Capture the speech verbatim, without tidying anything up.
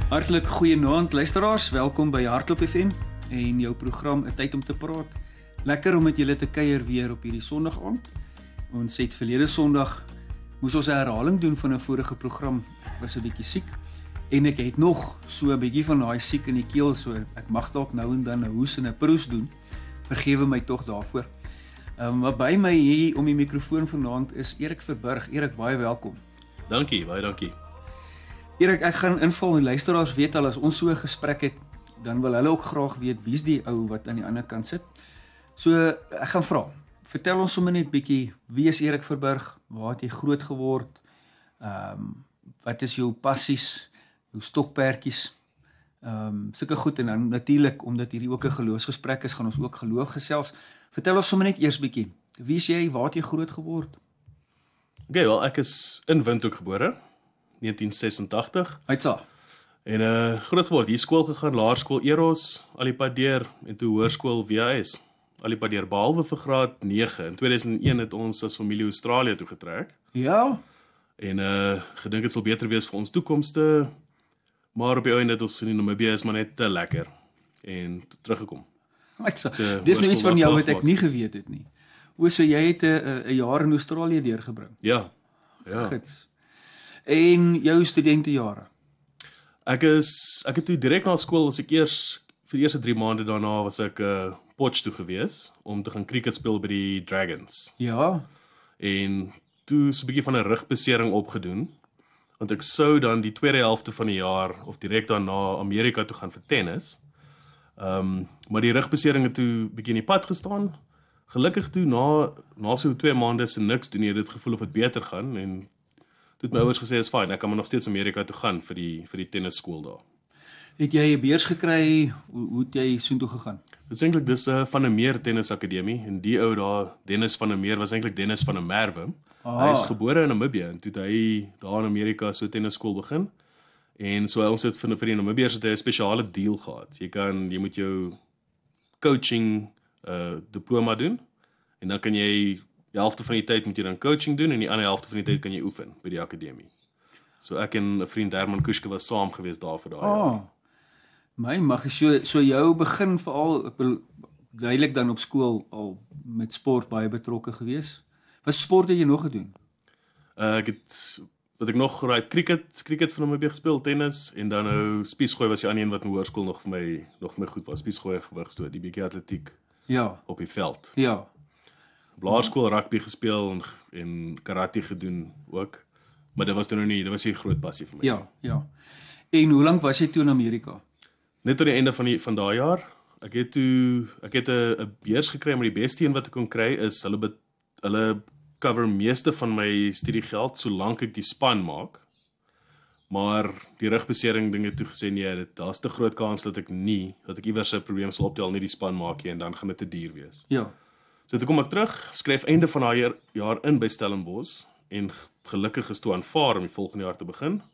Hartlik goeienaand luisteraars, welkom by Hardloop F M en jou program 'n tyd om te praat. Lekker om met julle te kuier weer op hierdie Sondag aand. Ons het verlede Sondag moes ons 'n herhaling doen van 'n vorige program. Ek was 'n bietjie siek en ek het nog so 'n bietjie van daai siek in die keel, so ek mag dalk nou en dan 'n hoes en 'n proes doen. Vergewe my tog daarvoor. Um, maar by my hier om die mikrofoon vanaand is Erik Verburg. Erik, baie welkom. Dankie, baie dankie. Erik, ek gaan inval en luisteraars weet al as ons so 'n gesprek het, dan wil hulle ook graag weet wie's die ou wat aan die ander kant sit. So ek gaan vra. Vertel ons sommer net bietjie, wie is Erik Verburg? Waar het jy groot geword? Ehm um, wat is jou passies, jou stokperdjies? Ehm um, sulke goed en dan natuurlik omdat hierdie ook 'n geloofsgesprek is, gaan ons ook geloof gesels. Vertel ons sommer net eers bietjie. Wie is jy? Waar het jy groot geword? Okay, wel ek is in Windhoek gebore. negentien sesentagtig. Uitsa. En uh groot geword, hier skool gegaan, laerskool Eros, al die pad deur en toe hoërskool W A S. Al die pad deur behalwe vir graad nege. In twee duisend een het ons as familie Australië toe getrek. Ja. En uh gedink dit sal beter wees vir ons toekomste, maar op die einde het ons in Namibië is maar net te lekker en teruggekom. Uitsa. So, Dis nou iets van jou wat ek gemaakt. nie geweet het nie. O, so jy het 'n 'n jaar in Australië deurgebring. Ja. Ja. Gits. En jou studentejare? Ek is ek het toe direk na skool was ek eers vir die eerste drie maande daarna was ek uh, Potch toe gewees om te gaan cricket speel by die Dragons. Ja. En toe so 'n bietjie van 'n rugbesering opgedoen want ek sou dan die tweede helfte van die jaar of direk daarna Amerika toe gaan vir tennis. Ehm um, maar die rugbesering het toe bietjie in die pad gestaan. Gelukkig toe na na so twee maande se niks doen, jy het dit gevoel of dit beter gaan en toe het my ouers gesê is fyn, ek kan maar nog steeds Amerika toe gaan vir die vir die tennisskool daar. Het jy 'n beurs gekry? Hoe, hoe het jy soontoe gegaan? Dit is eintlik dis 'n uh, Van der Meer tennisakademie en die ou daar Dennis van der Meer was eintlik Dennis van der Merwe. Ah. Hy is gebore in Namibië en toe het hy daar in Amerika so tennisskool begin. En so ons het vir vir die Namibiërs het 'n spesiale deal gehad. Jy kan jy moet jou coaching uh diploma doen en dan kan jy die helfte van die tyd moet jy dan coaching doen en die ander helfte van die tyd kan jy oefen by die akademie. So ek en 'n vriend Herman Kuske was saam gewees daar vir daai jaar. Ah. My mag so so jou begin veral ek wil duidelik dan op skool al met sport baie betrokke gewees. Wat sport het jy nog gedoen? Uh, ek het wat ek nog geraai cricket, cricket van hom heb gespeel, tennis en dan nou spiesgooi was die ander een wat in hoërskool nog vir my nog vir my goed was. Spiesgooi en gewigstoot, die bietjie atletiek Ja. op die veld. Ja. Op laerskool rugby gespeel en en karate gedoen ook. Maar dit was nou nie, dit was nie 'n groot passie vir my. Ja, ja. En hoe lank was jy toe in Amerika? Net tot die einde van die van daai jaar. Ek het toe ek het 'n 'n beurs gekry, maar die beste een wat ek kon kry is hulle bet, hulle cover meeste van my studiegeld solank ek die span maak. Maar die rugbesering dinge toe gesê nee, dit daar's te groot kans dat ek nie dat ek iewers 'n probleem sal optel nie die span maak nie en dan gaan dit te duur wees. Ja. So toe kom ek terug, skryf einde van daai jaar in by Stellenbosch en gelukkig is toe aanvaar om die volgende jaar te begin.